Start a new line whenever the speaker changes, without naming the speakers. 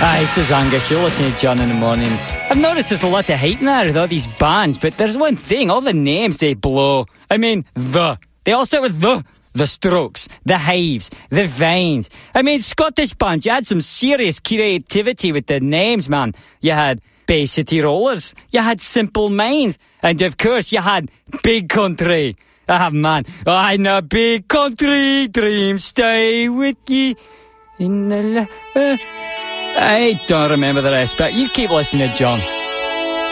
Hi, this is Angus. You're listening to John in the Morning. I've noticed there's a lot of hate now with all these bands, but there's one thing, all the names they blow. I mean, they all start with the Strokes, the Hives, the Vines. I mean, Scottish bands, you had some serious creativity with the names, man. You had Bay City Rollers, you had Simple Minds, and of course you had Big Country. Ah, man, I know big country dreams stay with ye in the I don't remember the rest, but you keep listening to John.